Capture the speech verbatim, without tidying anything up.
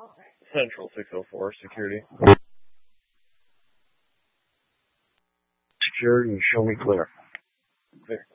Central six oh four, security. Security, show me clear. Clear.